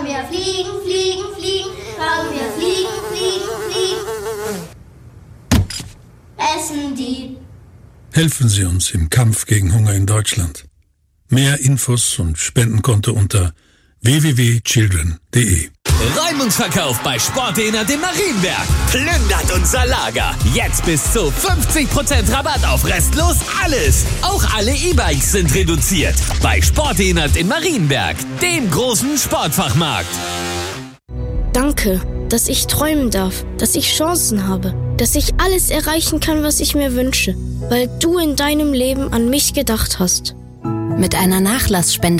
wir fliegen, fliegen, fliegen. Wollen wir fliegen, fliegen, fliegen. Essen die. Helfen Sie uns im Kampf gegen Hunger in Deutschland. Mehr Infos und Spendenkonto unter www.children.de. Räumungsverkauf bei Sportdenert in Marienberg. Plündert unser Lager. Jetzt bis zu 50% Rabatt auf restlos alles. Auch alle E-Bikes sind reduziert. Bei Sportdenert in Marienberg, dem großen Sportfachmarkt. Danke, dass ich träumen darf, dass ich Chancen habe, dass ich alles erreichen kann, was ich mir wünsche, weil du in deinem Leben an mich gedacht hast. Mit einer Nachlassspende